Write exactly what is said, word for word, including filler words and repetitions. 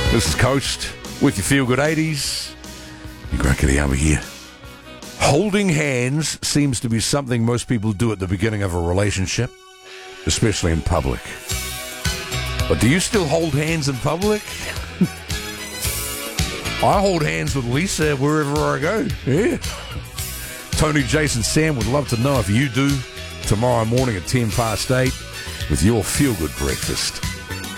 This is Coast with your Feel Good eighties. Your Crackety over here. Holding hands seems to be something most people do at the beginning of a relationship, especially in public. But do you still hold hands in public? I hold hands with Lisa wherever I go. Yeah. Tony, Jason, Sam would love to know if you do tomorrow morning at ten past eight with your Feel Good breakfast.